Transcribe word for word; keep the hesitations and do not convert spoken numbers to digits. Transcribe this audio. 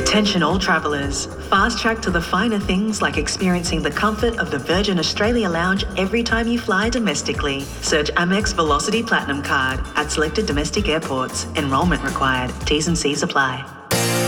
Attention all travellers. Fast track to the finer things like experiencing the comfort of the Virgin Australia Lounge every time you fly domestically. Search Amex Velocity Platinum Card at selected domestic airports. Enrolment required. T's and C's apply.